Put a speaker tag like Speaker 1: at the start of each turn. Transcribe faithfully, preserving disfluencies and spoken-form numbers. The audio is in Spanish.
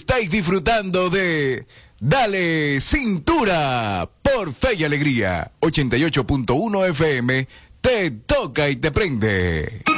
Speaker 1: Estáis disfrutando de Dale Cintura por Fe y Alegría. ochenta y ocho punto uno F M. Te toca y te prende.